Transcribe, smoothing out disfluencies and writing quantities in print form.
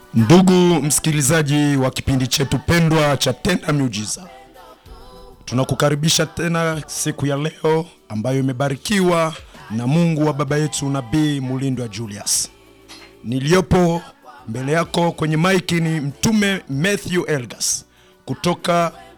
Ndugu msikilizaji wa kipindi chetu pendwa cha Tenda Miujiza, tunakukaribisha tena siku ya leo ambayo imebarikiwa na Mungu wa baba yetu Nabii Mulindwa Julius. Niliopo mbele yako kwenye maiki ni mtume Matthew Elgas kutoka